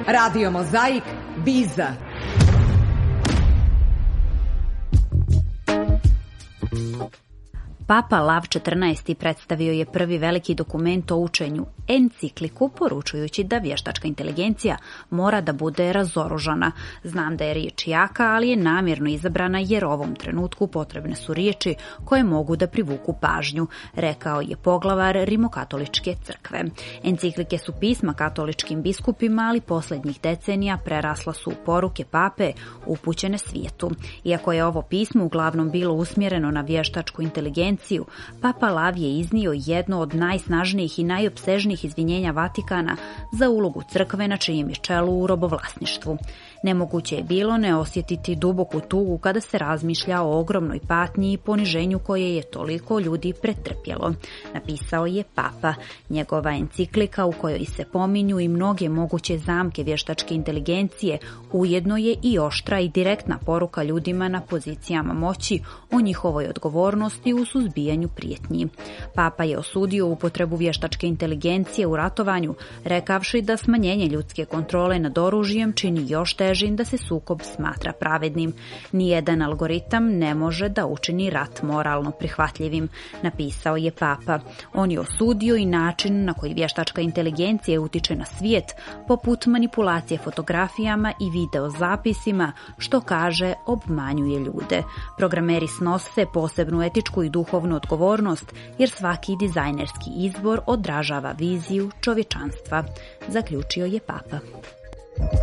Radio Mozaik, Biza. Papa Lav XIV. Predstavio je prvi veliki dokument o učenju, encikliku, poručujući da vještačka inteligencija mora da bude razoružana. Znam da je riječ jaka, ali je namjerno izabrana jer ovom trenutku potrebne su riječi koje mogu da privuku pažnju, rekao je poglavar Rimokatoličke crkve. Enciklike su pisma katoličkim biskupima, ali posljednjih decenija prerasla su u poruke pape upućene svijetu. Iako je ovo pismo uglavnom bilo usmjereno na vještačku inteligenciju, Papa Lav je iznio jedno od najsnažnijih i najopsežnijih izvinjenja Vatikana za ulogu crkve na čijem je čelu u robovlasništvu. Nemoguće je bilo ne osjetiti duboku tugu kada se razmišlja o ogromnoj patnji i poniženju koje je toliko ljudi pretrpjelo, napisao je Papa. Njegova enciklika u kojoj se pominju i mnoge moguće zamke vještačke inteligencije ujedno je i oštra i direktna poruka ljudima na pozicijama moći o njihovoj odgovornosti u suzbijanju prijetnji. Papa je osudio upotrebu vještačke inteligencije u ratovanju, rekavši da smanjenje ljudske kontrole nad oružjem čini još težim da se sukob smatra pravednim. Nijedan algoritam ne može da učini rat moralno prihvatljivim, napisao je Papa. On je osudio i način na koji vještačka inteligencija utiče na svijet, poput manipulacije fotografijama i videozapisima, što kaže obmanjuje ljude. Programeri snose posebnu etičku i duhovnu odgovornost, jer svaki dizajnerski izbor odražava viziju čovječanstva, zaključio je Papa.